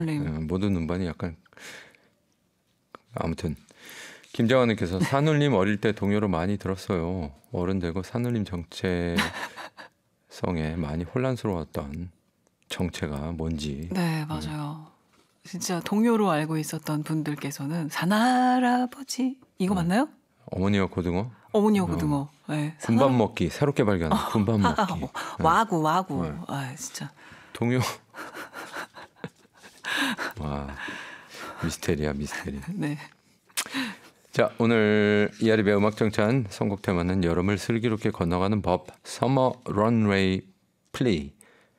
모든 음반이 약간 아무튼 김정환님께서 산울림 어릴 때 동요로 많이 들었어요. 어른 되고 산울림 정체성에 많이 혼란스러웠던 정체가 뭔지. 네, 맞아요. 진짜 동요로 알고 있었던 분들께서는 산할아버지 이거 맞나요? 어머니와 고등어? 어머니와 고등어. 네, 군밤 먹기 새롭게 발견한 군밤 먹기. 와구. 네. 아, 진짜. 동요. 와, 미스테리야. 네. 자, 오늘 이하리베 음악정찬 선곡 테마는 여름을 슬기롭게 건너가는 법 Summer Runway Play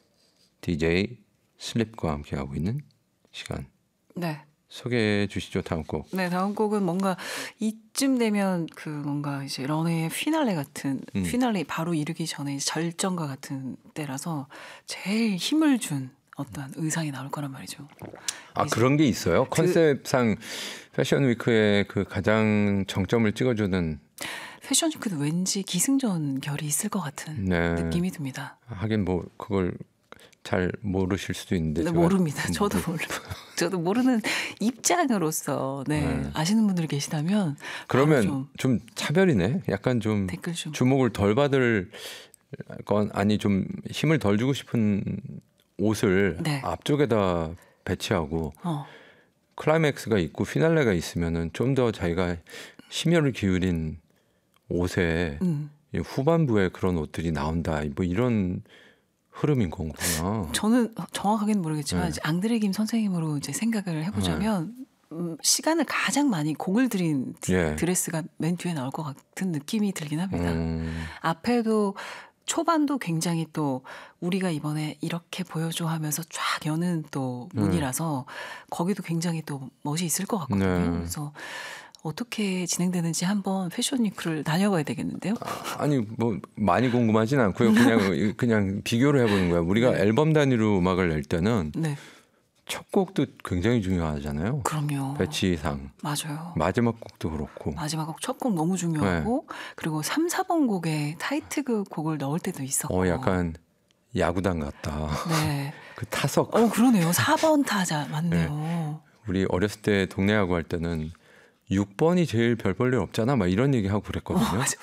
DJ 슬립과 함께하고 있는 시간. 네. 소개해 주시죠. 다음 곡. 네, 다음 곡은 뭔가 이쯤 되면 그 뭔가 이제 런웨이의 피날레 같은 피날레 바로 이르기 전에 절정과 같은 때라서 제일 힘을 준 어떤 의상이 나올 거란 말이죠. 아, 그런 게 있어요? 컨셉상 패션 위크의 그 가장 정점을 찍어주는 패션 위크도 왠지 기승전 결이 있을 것 같은 느낌이 듭니다. 하긴 뭐 그걸 잘 모르실 수도 있는데. 네, 모릅니다. 저도 모르는 입장으로서 아시는 분들이 계시다면 그러면 좀 차별이네. 약간 좀 댓글 좀 주목을 덜 받을 건 아니 좀 힘을 덜 주고 싶은 옷을 앞쪽에다 배치하고 클라이맥스가 있고 피날레가 있으면은 좀 더 자기가 심혈을 기울인 옷에 후반부에 그런 옷들이 나온다. 뭐 이런 흐름인 거구나. 저는 정확하게는 모르겠지만 이제 앙드레 김 선생님으로 이제 생각을 해보자면 시간을 가장 많이 곡을 들인 드레스가 맨 뒤에 나올 것 같은 느낌이 들긴 합니다. 앞에도 초반도 굉장히 또 우리가 이번에 이렇게 보여줘 하면서 쫙 여는 또 문이라서 거기도 굉장히 또 멋이 있을 것 같거든요. 그래서 어떻게 진행되는지 한번 패션 위크를 다녀봐야 되겠는데요. 아니 뭐 많이 궁금하진 않고요. 그냥 비교를 해보는 거야. 우리가 앨범 단위로 음악을 낼 때는 첫 곡도 굉장히 중요하잖아요. 그럼요. 배치상. 맞아요. 마지막 곡도 그렇고. 마지막 곡, 첫 곡 너무 중요하고 그리고 3, 4번 곡에 타이트 곡을 넣을 때도 있었고. 약간 야구단 같다. 네. 그 타석. 그러네요. 4번 타자 맞네요. 우리 어렸을 때 동네 야구 할 때는 6번이 제일 별 볼 일 없잖아. 막 이런 얘기하고 그랬거든요. 맞아.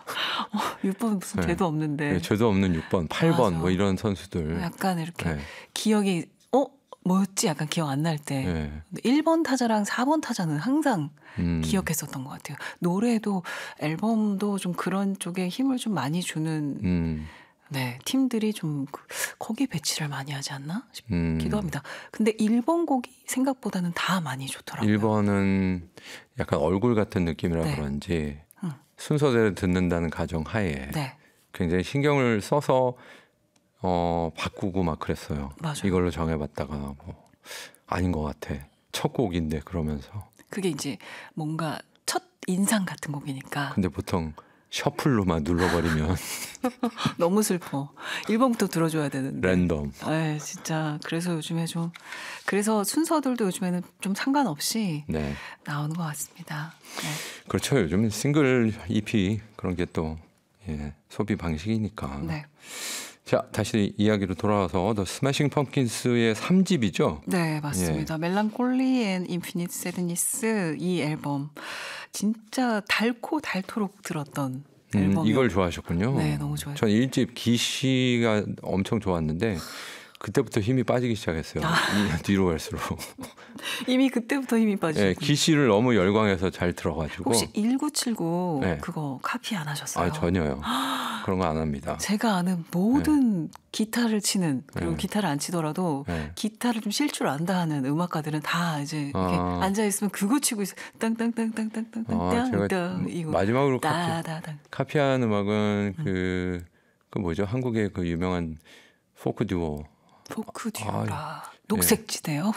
6번 무슨 죄도 없는데. 죄도 없는 6번, 8번 뭐 이런 선수들. 약간 이렇게 기억이 뭐였지? 약간 기억 안 날 때. 1번 타자랑 4번 타자는 항상 기억했었던 것 같아요. 노래도 앨범도 좀 그런 쪽에 힘을 좀 많이 주는 팀들이 좀 거기에 배치를 많이 하지 않나 싶기도 합니다. 근데 1번 곡이 생각보다는 다 많이 좋더라고요. 1번은 약간 얼굴 같은 느낌이라 그런지 순서대로 듣는다는 가정 하에 굉장히 신경을 써서 바꾸고 막 그랬어요. 맞아요. 이걸로 정해봤다가 뭐 아닌 것 같아. 첫 곡인데 그러면서. 그게 이제 뭔가 첫 인상 같은 곡이니까. 근데 보통 셔플로만 눌러버리면 너무 슬퍼. 1번부터 들어줘야 되는데. 랜덤. 진짜 그래서 요즘에 그래서 순서들도 요즘에는 좀 상관없이 나오는 것 같습니다. 그렇죠. 요즘 싱글 EP 그런 게 또 소비 방식이니까. 자, 다시 이야기로 돌아와서 더 스매싱 펌킨스의 3집이죠? 네, 맞습니다. 멜랑콜리 앤 인피니트 새드니스 이 앨범 진짜 닳도록 들었던 앨범이요. 이걸 좋아하셨군요. 네, 너무 좋아요. 전 1집 기시가 엄청 좋았는데 그때부터 힘이 빠지기 시작했어요. 뒤로 갈수록. 이미 그때부터 힘이 빠지고. 기시를 너무 열광해서 잘 들어가지고. 혹시 1979 그거 카피 안 하셨어요? 전혀요. 그런 거 안 합니다. 제가 아는 모든 기타를 치는 그리고 기타를 안 치더라도 기타를 좀 칠 줄 안다 하는 음악가들은 다 이제 이렇게 앉아 있으면 그거 치고 있어. 땅땅땅땅땅땅땅땅 이거. 마지막으로 카피한 음악은 그 뭐죠? 한국의 그 유명한 포크 듀오. 녹색지대요?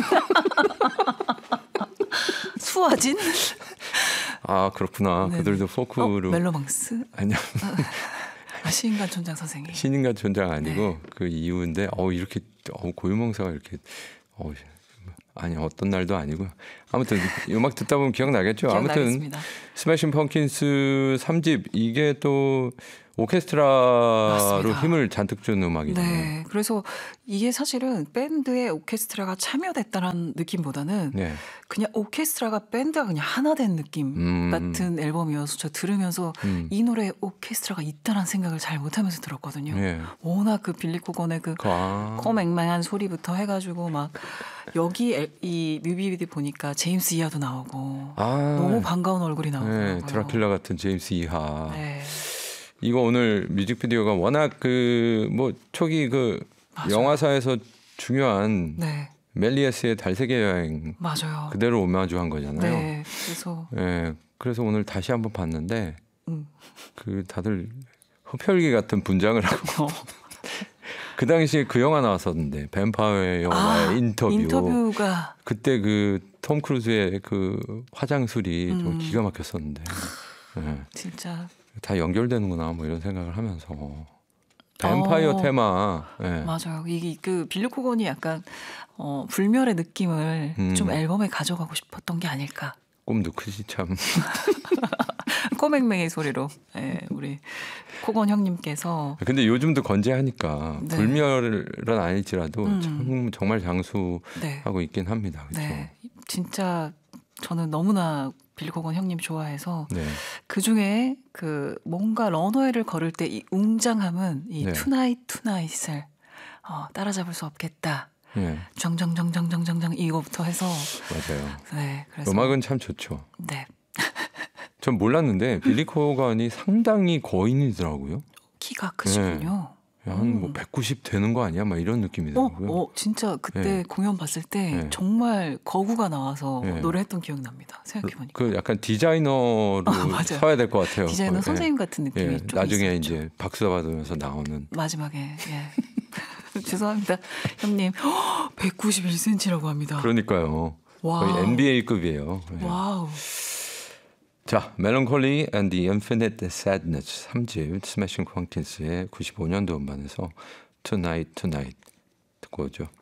수아진? 그렇구나. 그들도 포크로. 멜로망스? 아니요. 신인간 촌장 선생님. 신인간 촌장 아니고 그 이유인데 이렇게 고유명사가 이렇게 아니 어떤 날도 아니고 아무튼 음악 듣다 보면 기억나겠죠. 아무튼 스매싱 펌킨스 3집 이게 또 오케스트라로 맞습니다. 힘을 잔뜩 주는 음악이잖아요. 네, 그래서 이게 사실은 밴드에 오케스트라가 참여됐다는 느낌보다는 네. 그냥 오케스트라가 밴드가 그냥 하나 된 느낌 같은 앨범이어서 저 들으면서 이 노래에 오케스트라가 있다는 생각을 잘 못하면서 들었거든요. 네. 워낙 그 빌리 코건의 그 코맹맹한 소리부터 해가지고 막 여기 이 뮤비비디 보니까 제임스 이하도 나오고 너무 반가운 얼굴이 나오더라고요. 네, 드라큘라 같은 제임스 이하. 네. 이거 오늘 뮤직비디오가 워낙 그 뭐 초기 그 맞아요. 영화사에서 중요한 네. 멜리에스의 달세계 여행 맞아요. 그대로 오마주한 거잖아요. 네, 그래서 네, 그래서 오늘 다시 한번 봤는데 그 다들 흡혈귀 같은 분장을 하고 그 당시에 그 영화 나왔었는데 뱀파이어 영화의 인터뷰가 그때 그 톰 크루즈의 그 화장술이 좀 기가 막혔었는데 네. 진짜 다 연결되는구나 뭐 이런 생각을 하면서 뱀파이어 테마 네. 맞아요. 이게 그 빌리 코건이 약간 불멸의 느낌을 좀 앨범에 가져가고 싶었던 게 아닐까. 꿈도 크시 참. 꼬맹맹이 소리로 우리 코건 형님께서. 근데 요즘도 건재하니까 네. 불멸은 아닐지라도 정말 장수하고 있긴 합니다. 그렇죠? 네. 진짜 저는 너무나 빌리 코건 형님 좋아해서 네. 그 중에 그 뭔가 런웨이를 걸을 때 이 웅장함은 이 투나잇을 따라잡을 수 없겠다. 네. 정정정정정정정 이거부터 해서 맞아요. 네, 그래서 음악은 참 좋죠. 네. 전 몰랐는데 빌리 코건이 상당히 거인이더라고요. 키가 크시군요. 네. 한 뭐 190 되는 거 아니야? 막 이런 느낌이더라고요. 진짜 그때 공연 봤을 때 정말 거구가 나와서 노래했던 기억이 납니다. 생각해보니까. 그 약간 디자이너로 서야 될 것 같아요. 디자이너 선생님 같은 느낌이 좀 나중에 있었죠. 이제 박수 받으면서 나오는. 마지막에. 죄송합니다. 형님 191cm라고 합니다. 그러니까요. 와우. 거의 NBA급이에요. 와우. 자, Melancholy and the Infinite Sadness 3집 스매싱 펑킨스의 95년도 음반에서 Tonight Tonight 듣고 오죠.